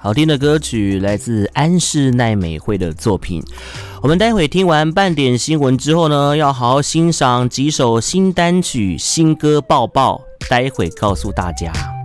好听的歌曲来自安室奈美惠的作品。我们待会听完半点新闻之后呢，要好好欣赏几首新单曲、新歌抱抱，待会告诉大家。